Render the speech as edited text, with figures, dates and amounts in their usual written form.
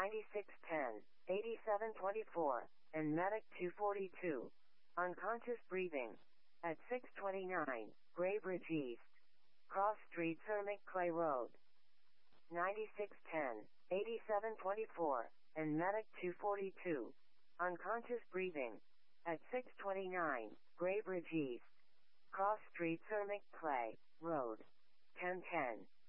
9610, 8724, and Medic 242. Unconscious breathing. At 629, Graybridge East. Cross Street, Cermic Clay Road. 9610, 8724, and Medic 242. Unconscious breathing. At 629, Graybridge East. Cross Street, Cermic Clay Road. 1010.